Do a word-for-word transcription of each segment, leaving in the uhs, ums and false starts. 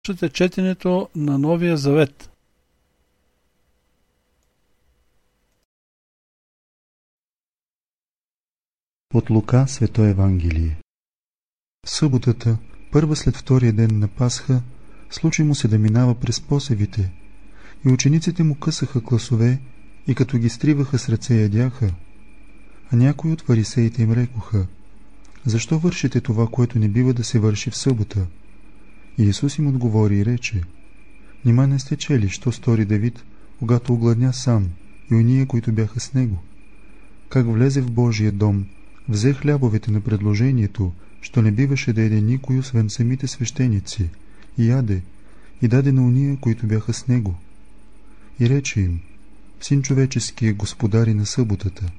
Слушате четенето на Новия Завет. От Лука, Свето Евангелие. В съботата, първа след втория ден на Пасха, случи му се да минава през посевите, и учениците му късаха класове и като ги стриваха с ръце ядяха. А някои от фарисеите им рекоха: защо вършите това, което не бива да се върши в събота? И Исус им отговори и рече: нима не сте чели, що стори Давид, когато огладня сам и ония, които бяха с него? Как влезе в Божия дом, взе хлябовете на предложението, що не биваше да яде никой, освен самите свещеници, и яде, и даде на ония, които бяха с него. И рече им: Син човечески е господар и на съботата.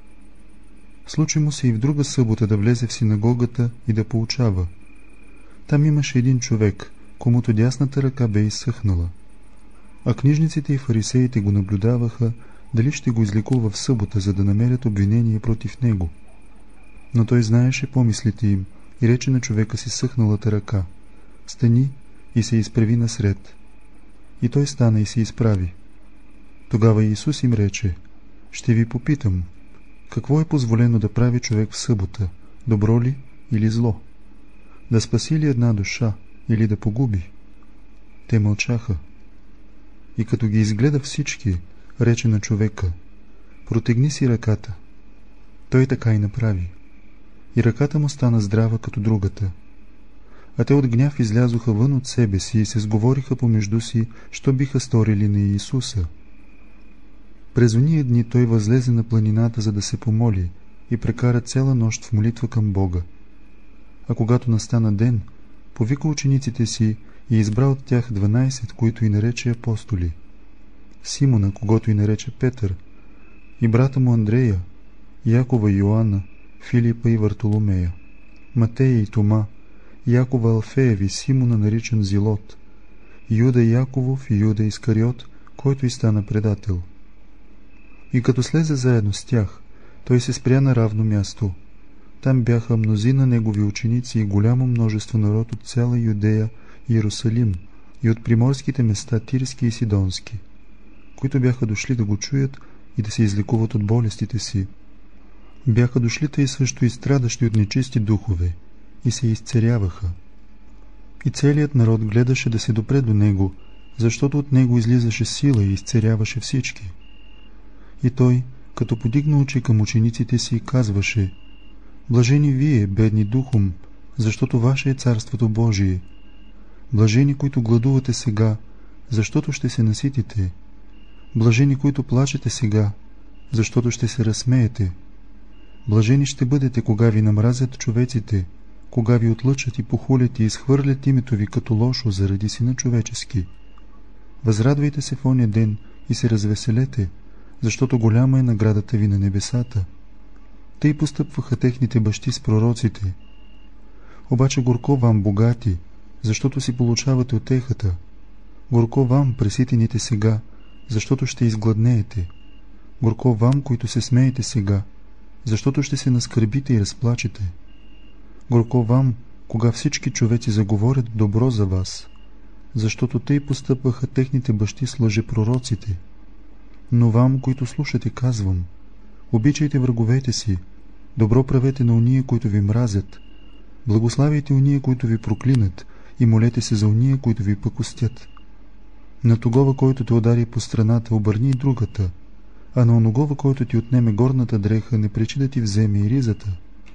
Случи му се и в друга събота да влезе в синагогата и да поучава. Там имаше един човек, комуто дясната ръка бе изсъхнала. А книжниците и фарисеите го наблюдаваха, дали ще го излекува в събота, за да намерят обвинение против него. Но той знаеше помислите им и рече на човека си съхналата ръка: стани и се изправи насред. И той стана и се изправи. Тогава Исус им рече: ще ви попитам, какво е позволено да прави човек в събота, добро ли или зло? Да спаси ли една душа или да погуби? Те мълчаха. И като ги изгледа всички, рече на човека: протегни си ръката. Той така и направи. И ръката му стана здрава като другата. А те от гняв излязоха вън от себе си и се сговориха помежду си, що биха сторили на Иисуса. През ония дни той възлезе на планината, за да се помоли, и прекара цяла нощ в молитва към Бога. А когато настана ден, повика учениците си и избра от тях дванайсет, които и нарече апостоли: Симона, когото и нарече Петър, и брата му Андрея, Якова и Йоанна, Филипа и Вартоломея, Матея и Тома, Якова Алфеев и Симона, наричан Зилот, Юда Яковов и Юда Искариот, който и стана предател. И като слезе заедно с тях, той се спря на равно място. Там бяха мнозина негови ученици и голямо множество народ от цяла Юдея и Иерусалим и от приморските места Тирски и Сидонски, които бяха дошли да го чуят и да се излекуват от болестите си. Бяха дошли тъй също и страдащи от нечисти духове и се изцеряваха. И целият народ гледаше да се допре до него, защото от него излизаше сила и изцеряваше всички. И той, като подигна очи към учениците си, казваше: блажени вие, бедни духом, защото ваше е Царството Божие. Блажени, които гладувате сега, защото ще се наситите. Блажени, които плачете сега, защото ще се разсмеете. Блажени ще бъдете, кога ви намразят човеците, кога ви отлъчат и похулят и изхвърлят името ви като лошо заради Сина човечески. Възрадвайте се в оня ден и се развеселете, защото голяма е наградата ви на небесата. Тъй постъпваха техните бащи с пророците. Обаче горко вам, богати, защото си получавате утехата. Горко вам, преситените сега, защото ще изгладнеете. Горко вам, които се смеете сега, защото ще се наскърбите и разплачете. Горко вам, кога всички човеци заговорят добро за вас, защото тъй постъпваха техните бащи с лъжепророците. Но вам, които слушате, казвам: обичайте враговете си, добро правете на уния, които ви мразят, благославяйте уния, които ви проклинат, и молете се за уния, които ви пакостят. На тогова, който те удари по страната, обърни и другата, а на оногова, който ти отнеме горната дреха, не пречи да ти вземе и ризата.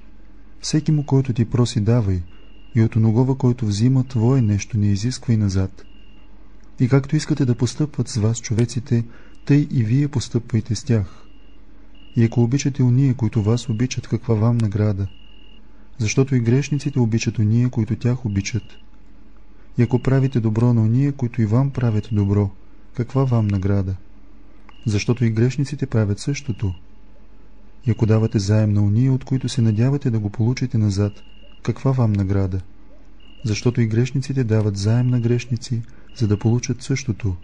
Всеки му, който ти проси, давай, и от оногова, който взима твое нещо, не изисквай назад. И както искате да постъпват с вас човеците, тъй и вие постъпвайте с тях. И ако обичате уния, които вас обичат, каква вам награда? Защото и грешниците обичат уния, които тях обичат. И ако правите добро на уния, които и вам правят добро, каква вам награда? Защото и грешниците правят същото. И ако давате заем на уния, от които се надявате да го получите назад, каква вам награда? Защото и грешниците дават заем на грешници, за да получат същото.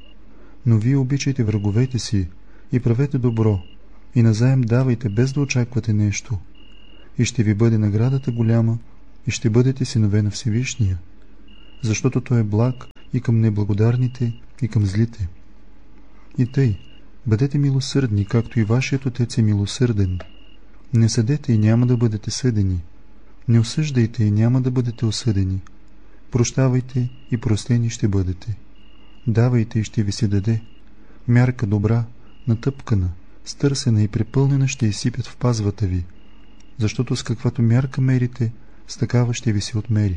Но вие обичайте враговете си и правете добро, и назаем давайте, без да очаквате нещо, и ще ви бъде наградата голяма, и ще бъдете синове на Всевишния. защото той е благ и към неблагодарните, и към злите. И тъй, бъдете милосърдни, както и вашият Отец е милосърден. Не съдете и няма да бъдете съдени. Не осъждайте и няма да бъдете осъдени. Прощавайте и простени ще бъдете. Давайте и ще ви се даде. Мярка добра, натъпкана, стърсена и препълнена ще изсипят в пазвата ви, защото с каквато мярка мерите, с такава ще ви се отмери.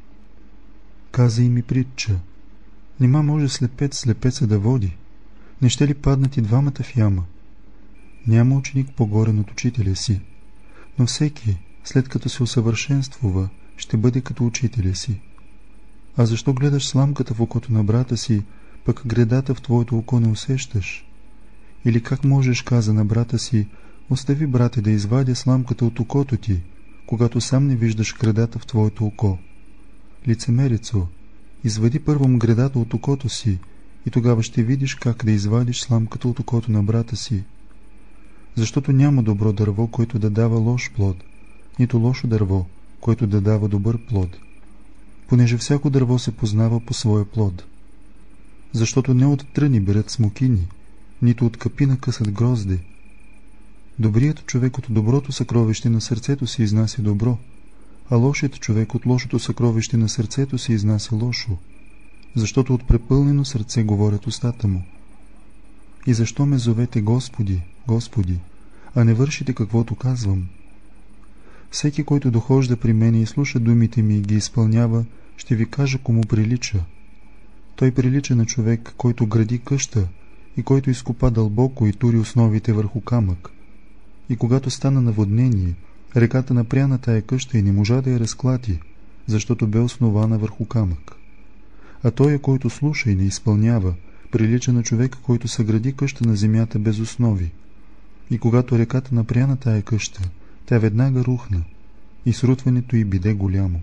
Каза им и притча. Нима може слепец слепеца да води? Не ще ли паднат и двамата в яма? Няма ученик по-горен от учителя си, но всеки, след като се усъвършенствува, ще бъде като учителя си. А защо гледаш сламката в окото на брата си, пък гредата в твоето око не усещаш? Или как можеш, каза на брата си, остави, брате, да извадя сламката от окото ти, когато сам не виждаш гредата в твоето око? Лицемерецо, извади първом гредата от окото си и тогава ще видиш как да извадиш сламката от окото на брата си. Защото няма добро дърво, което да дава лош плод, нито лошо дърво, което да дава добър плод, понеже всяко дърво се познава по своя плод. Защото не от тръни берат смокини, нито от капина късат грозде. Добрият човек от доброто съкровище на сърцето си изнася добро, а лошият човек от лошото съкровище на сърцето си изнася лошо, защото от препълнено сърце говорят устата му. И защо ме зовете Господи, Господи, а не вършите каквото казвам? Всеки, който дохожда при мене и слуша думите ми и ги изпълнява, ще ви кажа кому прилича. Той прилича на човек, който гради къща и който изкопа дълбоко и тури основите върху камък. И когато стана наводнение, реката напря на тая къща и не можа да я разклати, защото бе основана върху камък. А той, който слуша и не изпълнява, прилича на човек, който съгради къща на земята без основи. И когато реката напря на тая къща, тя веднага рухна и срутването й биде голямо.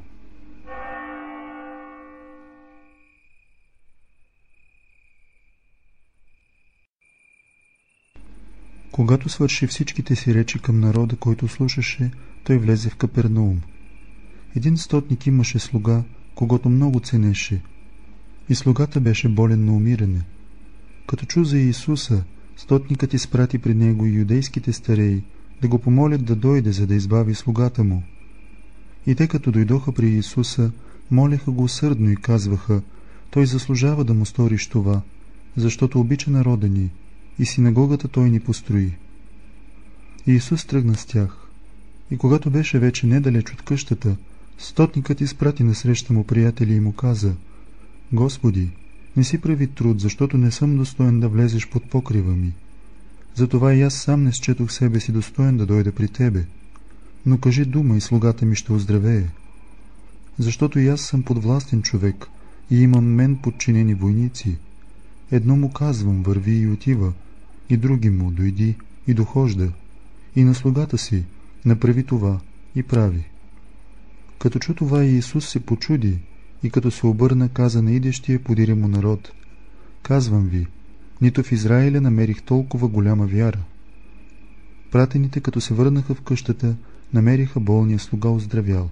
Когато свърши всичките си речи към народа, който слушаше, той влезе в Капернаум. Един стотник имаше слуга, когото много ценеше, и слугата беше болен на умиране. Като чу за Иисуса, стотникът изпрати при него и юдейските стареи да го помолят да дойде, за да избави слугата му. И те, като дойдоха при Иисуса, молеха го усърдно и казваха: той заслужава да му сториш това, защото обича народа ни, и синагогата той ни построи. И Исус тръгна с тях. И когато беше вече недалеч от къщата, стотникът изпрати насреща му приятели и му каза: Господи, не си прави труд, защото не съм достоен да влезеш под покрива ми. Затова и аз сам не счетох себе си достоен да дойда при тебе. Но кажи дума и слугата ми ще оздравее. Защото и аз съм подвластен човек и имам мен подчинени войници. Едно му казвам: върви и отива, и други му: дойди и дохожда, и на слугата си: направи това, и прави. Като чу това, Иисус се почуди и като се обърна, каза на идещия подире му народ: казвам ви, нито в Израиля намерих толкова голяма вяра. Пратените, като се върнаха в къщата, намериха болния слуга оздравял.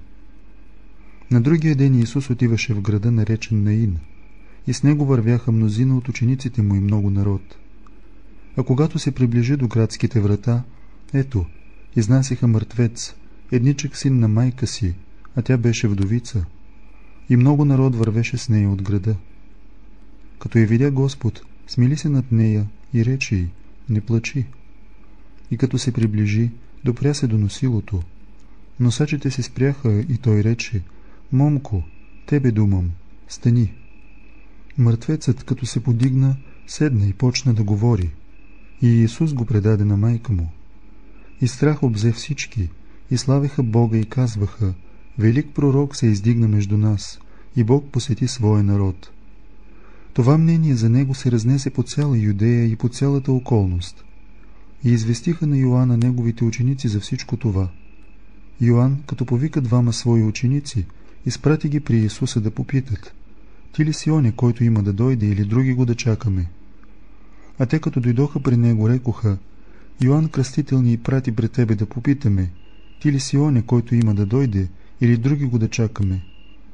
На другия ден Иисус отиваше в града, наречен Наин, и с него вървяха мнозина от учениците му и много народ. А когато се приближи до градските врата, ето, изнасяха мъртвец, едничък син на майка си, а тя беше вдовица, и много народ вървеше с нея от града. Като я видя Господ, смили се над нея и рече й: не плачи. И като се приближи, допря се до носилото. Носачите се спряха и той рече: момко, тебе думам, стани. Мъртвецът, като се подигна, седна и почна да говори. И Иисус го предаде на майка му. И страх обзе всички, и славеха Бога и казваха: велик пророк се издигна между нас, и Бог посети своя народ. Това мнение за него се разнесе по цяла Юдея и по цялата околност. И известиха на Йоанна неговите ученици за всичко това. Йоанн, като повика двама свои ученици, изпрати ги при Исуса да попитат: ти ли си оня, който има да дойде, или други го да чакаме? А те, като дойдоха при него, рекоха: Йоанн Кръстител ни прати пред тебе да попитаме: ти ли си оня, който има да дойде, или други го да чакаме?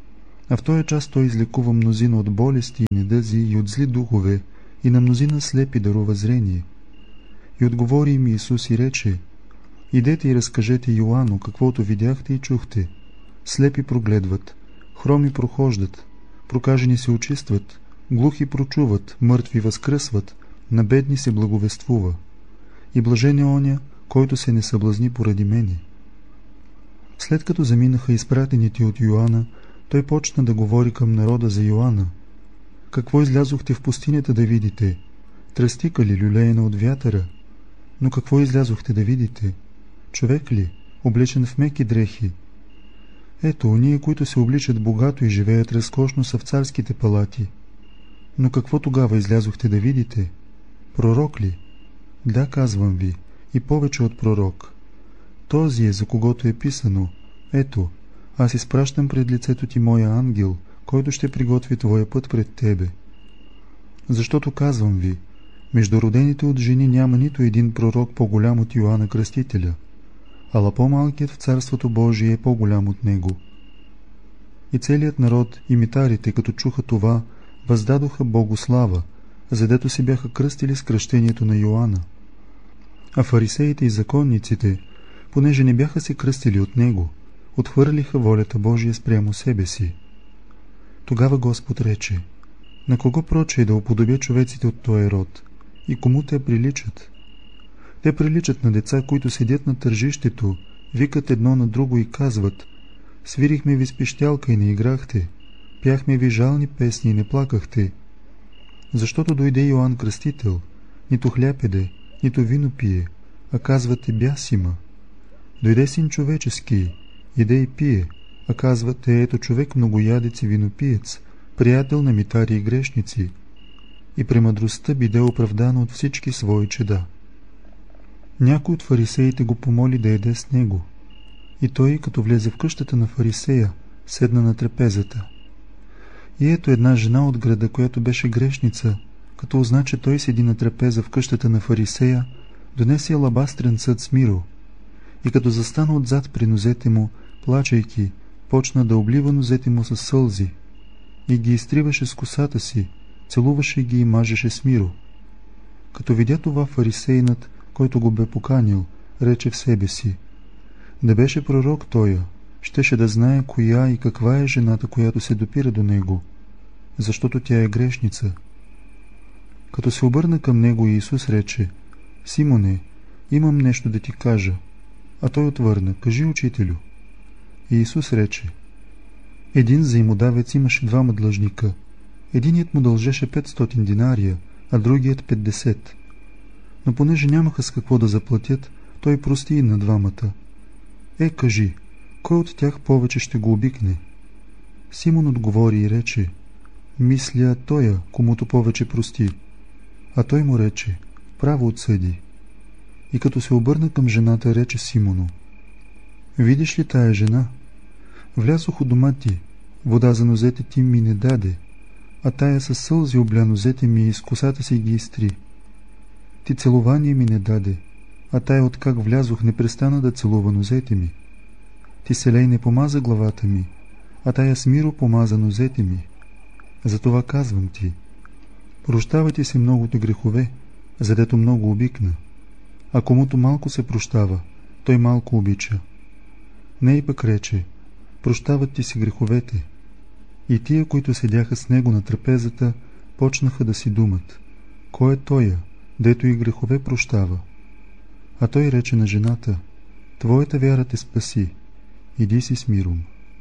А в този час той излекува мнозина от болести и недъзи и от зли духове, и на мнозина слепи дарува зрение. И отговори им Исус и рече: идете и разкажете Йоанну каквото видяхте и чухте. Слепи прогледват, хроми прохождат, прокажени се очистват, глухи прочуват, мъртви възкръсват, на бедни се благовествува. И блажен е оня, който се не съблазни поради мене. След като заминаха изпратените от Йоанна, той почна да говори към народа за Йоанна. Какво излязохте в пустинята да видите? Тръстика ли, люлеена от вятъра? Но какво излязохте да видите? Човек ли, облечен в меки дрехи? Ето, уния, които се обличат богато и живеят разкошно, са в царските палати. Но какво тогава излязохте да видите? Пророк ли? Да, казвам ви, и повече от пророк. Този е, за когото е писано: ето, аз изпращам пред лицето ти моя ангел, който ще приготви твоя път пред тебе. Защото казвам ви, между родените от жени няма нито един пророк по-голям от Йоанна Кръстителя, ала по-малкият в Царството Божие е по-голям от него. И целият народ и митарите, като чуха това, въздадоха Богу слава, задето се бяха кръстили с кръщението на Йоанна. А фарисеите и законниците, понеже не бяха се кръстили от него, отхвърлиха волята Божия спрямо себе си. Тогава Господ рече: на кого проче е да уподобя човеците от този род, и кому те приличат? Те приличат на деца, които седят на тържището, викат едно на друго и казват: свирихме ви с пищялка и не играхте, пяхме ви жални песни и не плакахте. Защото дойде Йоанн Кръстител, нито хляб еде, нито вино пие, а казвате: бяс има. Дойде Син човечески, иде и пие, а казвате: ето човек многоядец и винопиец, приятел на митари и грешници. И премъдростта биде оправдана от всички свои чеда. Някой от фарисеите го помоли да еде с него. И той, като влезе в къщата на фарисея, седна на трапезата. И ето една жена от града, която беше грешница, като узна, че той седи на трапеза в къщата на фарисея, донесе алабастрен съд с миро. И като застана отзад при нозете му, плачейки, почна да облива нозете му със сълзи и ги изтриваше с косата си, целуваше ги и мажеше с миро. Като видя това, фарисейнат, който го бе поканил, рече в себе си: да беше пророк тоя, щеше да знае коя и каква е жената, която се допира до него, защото тя е грешница. Като се обърна към него, Иисус рече: Симоне, имам нещо да ти кажа. А той отвърна: кажи, учителю. И Иисус рече: един заимодавец имаше двама длъжника. Единият му дължеше петстотин динария, а другият петдесет. Но понеже нямаха с какво да заплатят, той прости и на двамата. Е, кажи, кой от тях повече ще го обикне? Симон отговори и рече: мисля тоя, комуто повече прости. А той му рече: право отсъди. И като се обърна към жената, рече Симону: видиш ли тая жена? Влязох у дома ти, вода за нозете ти ми не даде, а тая със сълзи обля нозете ми и с косата си ги изтри. Ти целувание ми не даде, а тая откак влязох не престана да целува нозете ми. Ти селей не помаза главата ми, а тая с миро помаза нозете ми. Затова казвам ти: прощава ти се многото грехове, задето много обикна. А комуто малко се прощава, той малко обича. Не и пък рече: прощават ти си греховете. И тия, които седяха с него на трапезата, почнаха да си думат: кой е тоя, дето и грехове прощава? А той рече на жената: твоята вяра те спаси, иди си с миром.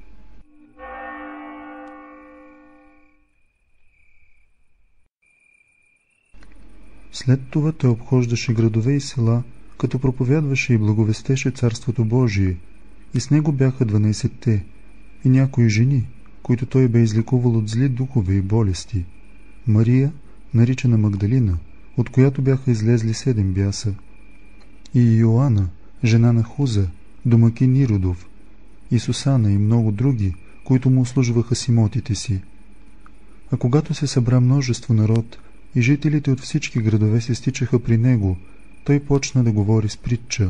След това той обхождаше градове и села, като проповядваше и благовестеше Царството Божие, и с него бяха дванайсетте и някои жени, които той бе излекувал от зли духове и болести: Мария, наричана Магдалина, от която бяха излезли седем бяса, и Йоанна, жена на Хуза, домакин Иродов, и Сусана и много други, които му услужваха с имотите си. А когато се събра множество народ и жителите от всички градове се стичаха при него, той почна да говори с притча: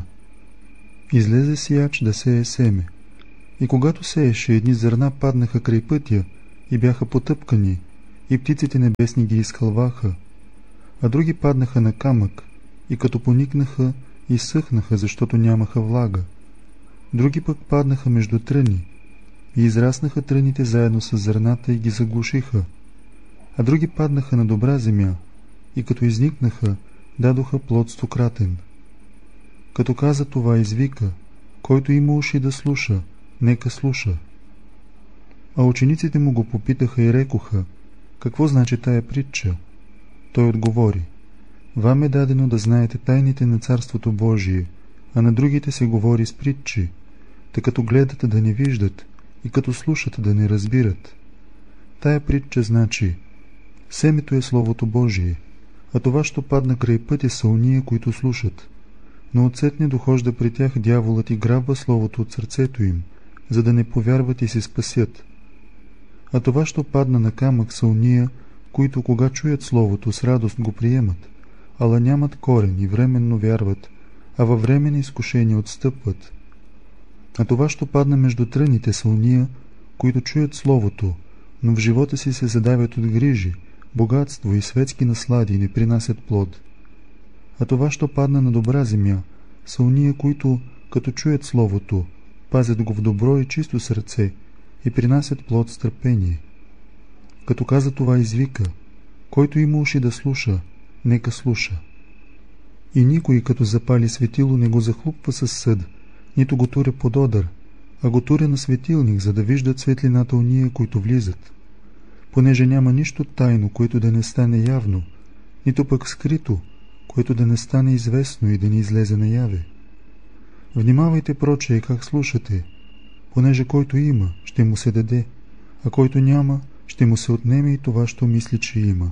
излезе сеяч да сее семе. И когато сееше, едни зърна паднаха край пътя, и бяха потъпкани, и птиците небесни ги изкълваха, а други паднаха на камък, и като поникнаха, изсъхнаха, защото нямаха влага. Други пък паднаха между тръни, и израснаха тръните заедно с зърната и ги заглушиха, а други паднаха на добра земя, и като изникнаха, дадоха плод стократен. Като каза това, извика: който има уши да слуша, нека слуша. А учениците му го попитаха и рекоха: какво значи тая притча? Той отговори: вам е дадено да знаете тайните на Царството Божие, а на другите се говори с притчи, тъй като гледат да не виждат и като слушат да не разбират. Тая притча значи: семето е Словото Божие, а това, що падна край пътя, са уния, които слушат. Но отсетне дохожда при тях дяволът и грабва Словото от сърцето им, за да не повярват и се спасят. А това, що падна на камък, са уния, които кога чуят Словото, с радост го приемат, ала нямат корен и временно вярват, а във времени изкушения отстъпват. А това, що падна между тръните, са уния, които чуят Словото, но в живота си се задавят от грижи, богатство и светски наслади и не принасят плод. А това, що падна на добра земя, са уния, които, като чуят Словото, пазят го в добро и чисто сърце и принасят плод с търпение. Като каза това, извика: който има уши да слуша, нека слуша. И никой, като запали светило, не го захлупва със съд, нито го туря под одър, а го туря на светилник, за да виждат светлината уния, които влизат. Понеже няма нищо тайно, което да не стане явно, нито пък скрито, което да не стане известно и да не излезе наяве. Внимавайте прочее как слушате, понеже който има, ще му се даде, а който няма, ще му се отнеме и това, що мисли, че има.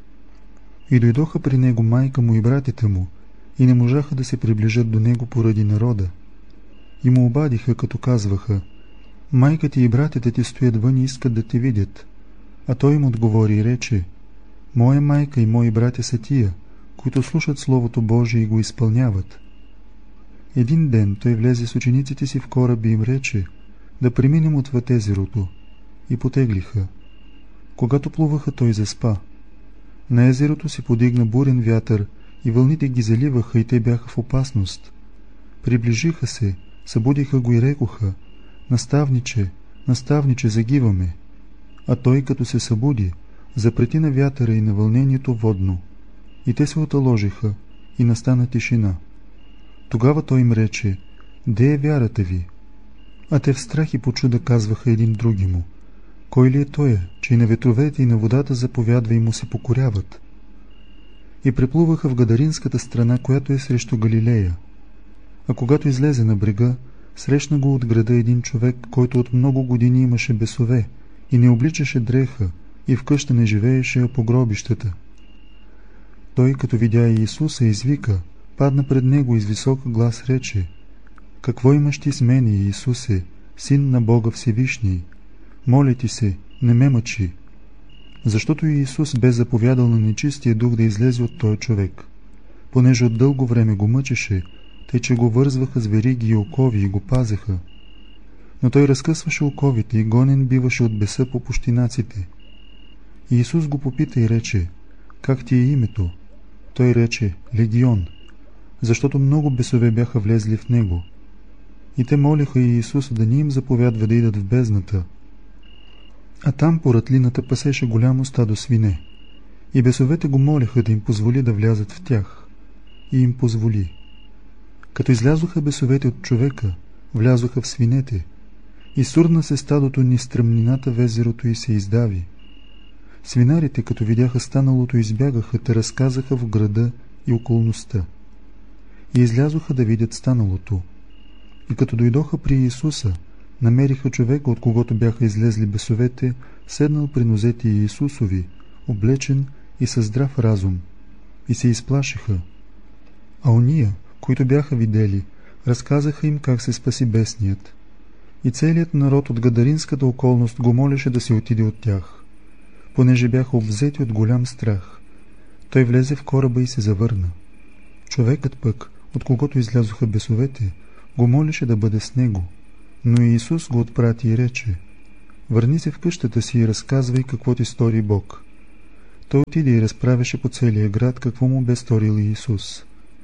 И дойдоха при него майка му и братите му, и не можаха да се приближат до него поради народа. И му обадиха, като казваха: майка ти и братите ти стоят вън и искат да те видят. А той им отговори и рече: моя майка и мои братя са тия, които слушат Словото Божие и го изпълняват. Един ден той влезе с учениците си в кораби и им рече: да преминем отвъд езерото, и потеглиха. Когато плуваха, той заспа. На езерото се подигна бурен вятър и вълните ги заливаха и те бяха в опасност. Приближиха се, събудиха го и рекоха: наставниче, наставниче, загиваме. А той, като се събуди, запрети на вятъра и на вълнението водно. И те се оталожиха, и настана тишина. Тогава той им рече: де е вярата ви? А те в страх и почуда казваха един други му: кой ли е той, че и на ветровете и на водата заповядва и му се покоряват? И преплуваха в Гадаринската страна, която е срещу Галилея. А когато излезе на брега, срещна го от града един човек, който от много години имаше бесове и не обличаше дреха, и в къща не живееше, а по гробищата. Той, като видя Иисуса, извика, падна пред него и с висок глас рече: какво имаш ти с мене, Иисусе, Син на Бога Всевишний? Моля ти се, не ме мъчи. Защото Иисус бе заповядал на нечистия дух да излезе от този човек, понеже от дълго време го мъчеше, тъй че го вързваха с вериги и окови и го пазеха. Но той разкъсваше оковите и гонен биваше от беса по пущинаците. Иисус го попита и рече: как ти е името? Той рече: Легион, защото много бесове бяха влезли в него. И те молиха Иисус да ни им заповядва да идат в бездната. А там по ратлината пасеше голямо стадо свине. И бесовете го молиха да им позволи да влязат в тях. И им позволи. Като излязоха бесовете от човека, влязоха в свинете. И сурна се стадото ни стръмнината в езерото и се издави. Свинарите, като видяха станалото, избягаха, те разказаха в града и околността. И излязоха да видят станалото. И като дойдоха при Иисуса, намериха човека, от когото бяха излезли бесовете, седнал при нозете Иисусови, облечен и със здрав разум, и се изплашиха. А ония, които бяха видели, разказаха им как се спаси бесният. И целият народ от Гадаринската околност го молеше да се отиде от тях, понеже бяха обзети от голям страх. Той влезе в кораба и се завърна. Човекът пък, от когото излязоха бесовете, го молеше да бъде с него, но Иисус го отпрати и рече: върни се в къщата си и разказвай какво ти стори Бог. Той отиде и разправяше по целия град какво му бе сторил Иисус.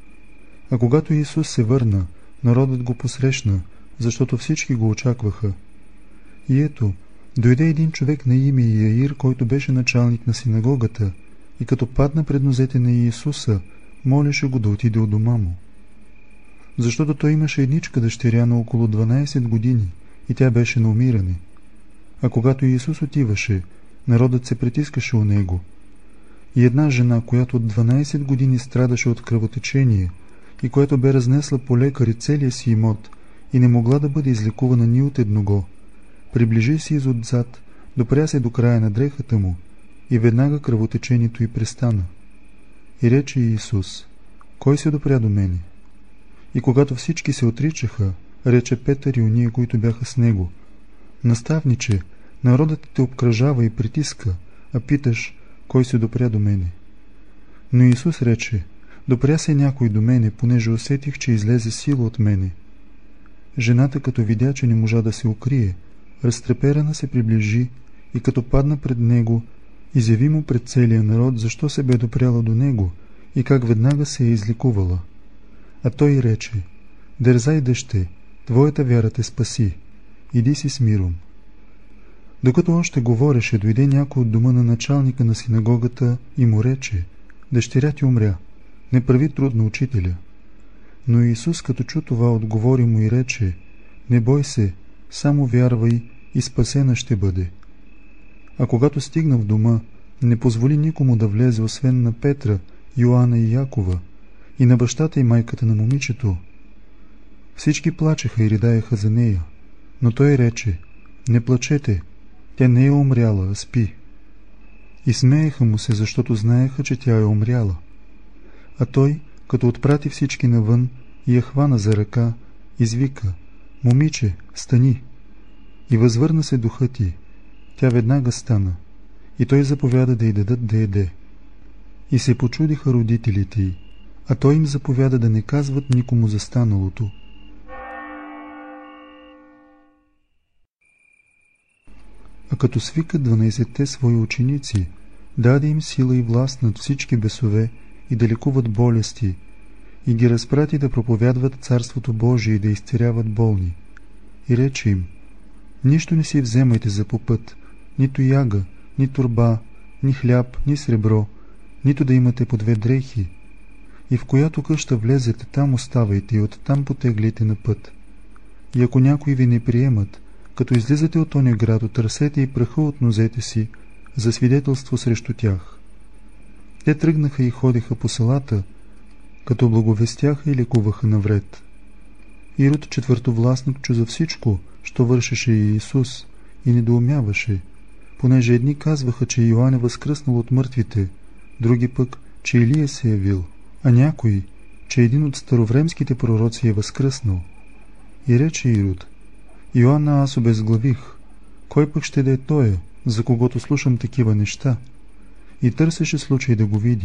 А когато Иисус се върна, народът го посрещна, защото всички го очакваха. И ето, дойде един човек на име Яир, който беше началник на синагогата, и като падна пред нозете на Иисуса, молеше го да отиде от дома му. Защото той имаше едничка дъщеря на около дванайсет години и тя беше на умиране. А когато Иисус отиваше, народът се притискаше у него. И една жена, която от дванайсет години страдаше от кръвотечение и която бе разнесла по лекари целия си имот и не могла да бъде излекувана ни от едного, приближи се изотзад, допря се до края на дрехата му и веднага кръвотечението й престана. И рече Иисус: кой се допря до мене? И когато всички се отричаха, рече Петър и уния, които бяха с него: наставниче, народът те обкръжава и притиска, а питаш: кой се допря до мене? Но Исус рече: допря се някой до мене, понеже усетих, че излезе сила от мене. Жената, като видя, че не можа да се укрие, разтреперана се приближи и като падна пред него, изяви му пред целия народ защо се бе допряла до него и как веднага се е излекувала. А той рече: дързай, дъще, твоята вяра те спаси, иди си с миром. Докато още говореше, дойде някой от дома на началника на синагогата и му рече: дъщеря ти умря, не прави труд на учителя. Но Исус, като чу това, отговори му и рече: не бой се, само вярвай и спасена ще бъде. А когато стигна в дома, не позволи никому да влезе, освен на Петра, Йоанна и Якова, и на бащата и майката на момичето. Всички плачеха и ридаеха за нея, но той рече: не плачете, тя не е умряла, а спи. И смееха му се, защото знаеха, че тя е умряла. А той, като отпрати всички навън и я хвана за ръка, извика: момиче, стани! И възвърна се духът й. Тя веднага стана, и той заповяда да й дадат да еде. И се почудиха родителите й, а той им заповяда да не казват никому за станалото. А като свикат дванайсетте свои ученици, даде им сила и власт над всички бесове и да лекуват болести, и ги разпрати да проповядват Царството Божие и да изцеляват болни. И рече им: нищо не си вземайте за по път, нито яга, ни торба, ни хляб, ни сребро, нито да имате по две дрехи. И в която къща влезете, там оставайте и оттам потеглите на път. И ако някои ви не приемат, като излизате от оня град, отърсете и праха от нозете си за свидетелство срещу тях. Те тръгнаха и ходиха по селата, като благовестяха и лекуваха навред. Ирод четвъртовластник чу за всичко, що вършеше и Исус, и недоумяваше, понеже едни казваха, че Йоан е възкръснал от мъртвите, други пък, че Илия се е явил, а някои, че един от старовремските пророци е възкръснал. И рече Ирод: Йоанна аз обезглавих, кой пък ще да е той, за когото слушам такива неща? И търсеше случай да го види.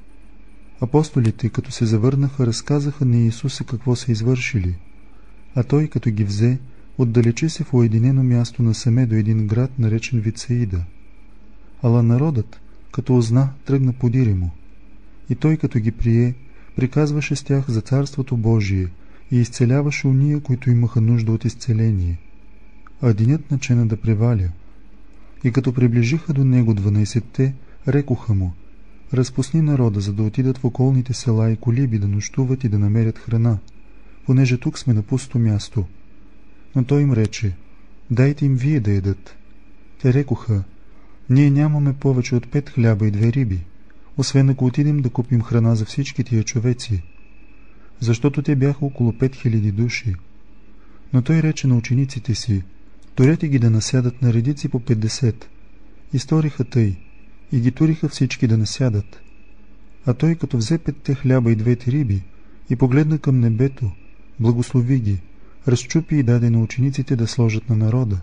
Апостолите, като се завърнаха, разказаха на Исуса какво са извършили, а той, като ги взе, отдалечи се в уединено място насаме до един град, наречен Вицеида. Ала народът, като узна, тръгна подире му. И той, като ги прие, приказваше с тях за Царството Божие и изцеляваше уния, които имаха нужда от изцеление. А денят начина да преваля. И като приближиха до него дванайсетте, рекоха му: разпусни народа, за да отидат в околните села и колиби да нощуват и да намерят храна, понеже тук сме на пусто място. Но той им рече: дайте им вие да едат. Те рекоха: ние нямаме повече от пет хляба и две риби, освен ако отидем да купим храна за всички тия човеци, защото те бяха около пет хиляди души. Но той рече на учениците си: турете ги да насядат на редици по петдесет. И сториха тъй, и ги туриха всички да насядат. А той, като взе петте хляба и двете риби и погледна към небето, благослови ги, разчупи и даде на учениците да сложат на народа.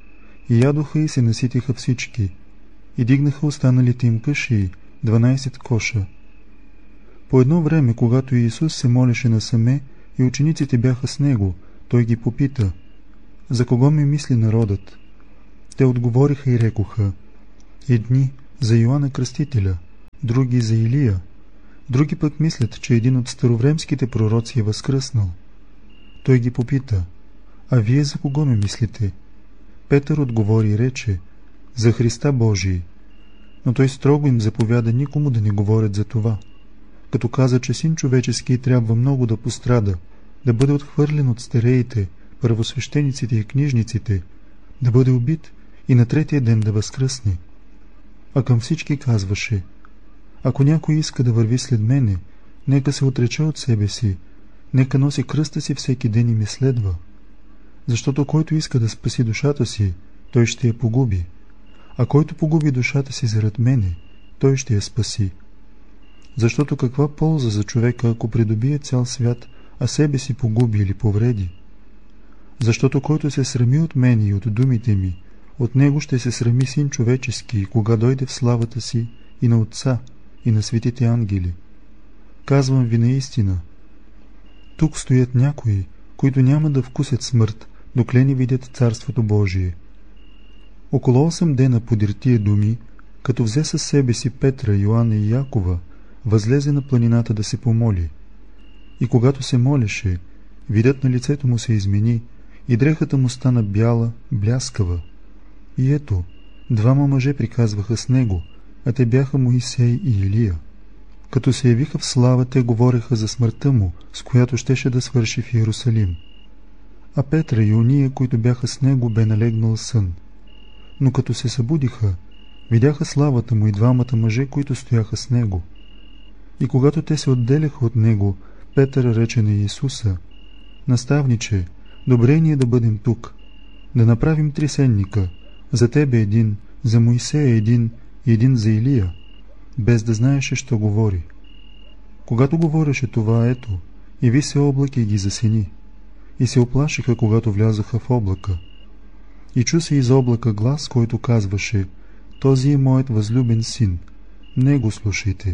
И ядоха и се наситиха всички, и дигнаха останалите им каши, дванайсет коша. По едно време, когато Иисус се молеше насаме и учениците бяха с него, той ги попита: за кого ми мисли народът? Те отговориха и рекоха: едни за Йоанна Кръстителя, други за Илия, други пък мислят, че един от старовремските пророци е възкръснал. Той ги попита: а вие за кого ме мислите? Петър отговори и рече: за Христа Божий. Но той строго им заповяда никому да не говорят за това, като каза, че Син човечески трябва много да пострада, да бъде отхвърлен от стареите, първосвещениците и книжниците, да бъде убит и на третия ден да възкръсне. А към всички казваше: ако някой иска да върви след мене, нека се отрече от себе си, нека носи кръста си всеки ден и ме следва. Защото който иска да спаси душата си, той ще я погуби, а който погуби душата си зарад мене, той ще я спаси. Защото каква полза за човека, ако придобие цял свят, а себе си погуби или повреди? Защото който се срами от мене и от думите ми, от него ще се срами Син човечески, кога дойде в славата си, и на Отца, и на светите ангели. Казвам ви наистина, тук стоят някои, които няма да вкусят смърт, докле не видят Царството Божие. Около осем дена подир тия думи, като взе със себе си Петра, Йоанна и Якова, възлезе на планината да се помоли. И когато се молеше, видът на лицето му се измени и дрехата му стана бяла, бляскава. И ето, двама мъже приказваха с него, а те бяха Моисей и Илия. Като се явиха в слава, те говореха за смъртта му, с която щеше да свърши в Иерусалим. А Петра и ония, които бяха с него, бе налегнал сън. Но като се събудиха, видяха славата му и двамата мъже, които стояха с него. И когато те се отделяха от него, Петър рече на Иисуса: наставниче, добре ни е да бъдем тук, да направим три сенника, за тебе един, за Моисея един и един за Илия, без да знаеше, що говори. Когато говореше това, ето, яви се облак и ги засени, и се оплашиха, когато влязоха в облака. И чу се из облака глас, който казваше: този е моят възлюбен син, него слушайте.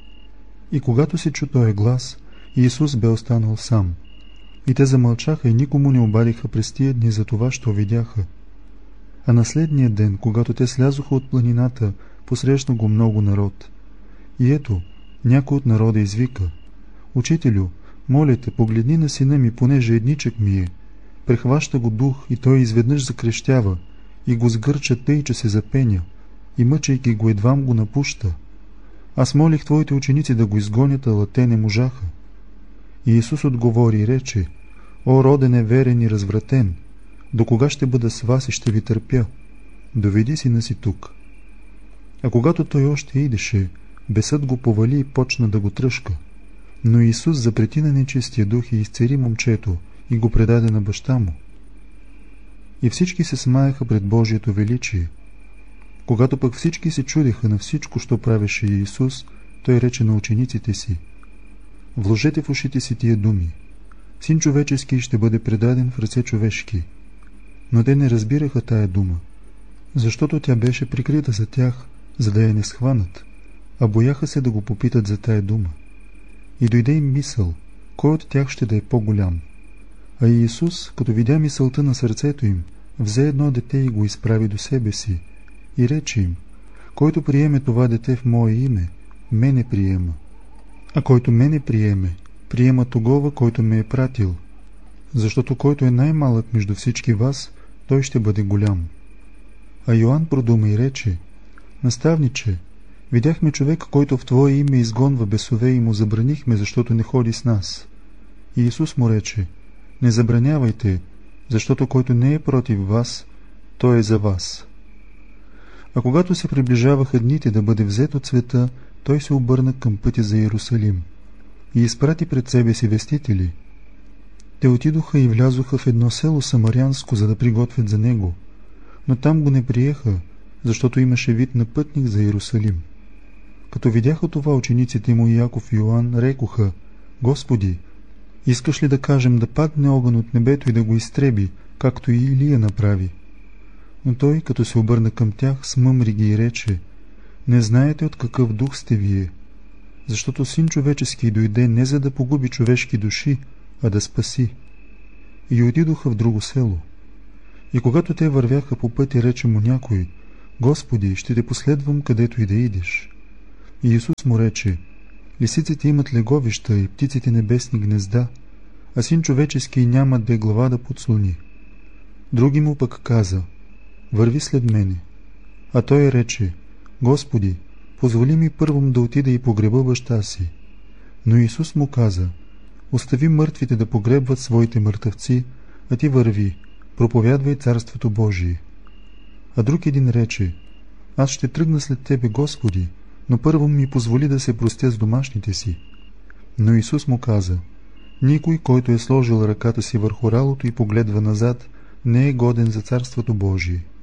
И когато се чу този глас, Иисус бе останал сам. И те замълчаха и никому не обадиха през тия дни за това, що видяха. А на следния ден, когато те слязоха от планината, посрещна го много народ. И ето, някой от народа извика: учителю, моля те, погледни на сина ми, понеже едничък ми е. Прехваща го дух и той изведнъж закрещява и го сгърча тъй, че се запеня, и мъчейки го едвам го напуща. Аз молих твоите ученици да го изгонят, ала те не можаха. И Исус отговори и рече: о, роде неверен и развратен, до кога ще бъда с вас и ще ви търпя? Доведи сина си тук. А когато той още идеше, бесът го повали и почна да го тръшка. Но Исус запрети на нечистия дух и изцери момчето и го предаде на баща му. И всички се смаяха пред Божието величие. Когато пък всички се чудеха на всичко, що правеше Иисус, той рече на учениците си: вложете в ушите си тия думи. Син човечески ще бъде предаден в ръце човешки. Но те не разбираха тая дума, защото тя беше прикрита за тях, за да я не схванат, а бояха се да го попитат за тая дума. И дойде им мисъл, кой от тях ще да е по-голям. А Иисус, като видя мисълта на сърцето им, взе едно дете и го изправи до себе си и рече им: който приеме това дете в мое име, мене приема. А който мене приеме, приема тогова, който ме е пратил. Защото който е най-малък между всички вас, той ще бъде голям. А Йоанн продума и рече: наставниче, видяхме човек, който в твое име изгонва бесове и му забранихме, защото не ходи с нас. И Исус му рече: не забранявайте, защото който не е против вас, той е за вас. А когато се приближаваха дните да бъде взет от света, той се обърна към пътя за Иерусалим и изпрати пред себе си вестители. Те отидоха и влязоха в едно село самарянско, за да приготвят за него, но там го не приеха, защото имаше вид на пътник за Иерусалим. Като видяха това, учениците му Яков и Йоан рекоха: Господи, искаш ли да кажем да падне огън от небето и да го изтреби, както и Илия направи? Но той, като се обърна към тях, смъмри ги и рече: не знаете от какъв дух сте вие, защото Син човечески дойде не за да погуби човешки души, а да спаси. И отидоха в друго село. И когато те вървяха по пътя, рече му някой: Господи, ще те последвам където и да идеш. И Исус му рече: лисиците имат леговища и птиците небесни гнезда, а син човечески няма де глава да подслони. Други му пък каза: върви след мене. А той рече: Господи, позволи ми първом да отида и погреба баща си. Но Исус му каза: остави мъртвите да погребват своите мъртъвци, а ти върви, проповядвай Царството Божие. А друг един рече: аз ще тръгна след тебе, Господи, но първо ми позволи да се простя с домашните си. Но Исус му каза: никой, който е сложил ръката си върху ралото и погледва назад, не е годен за Царството Божие.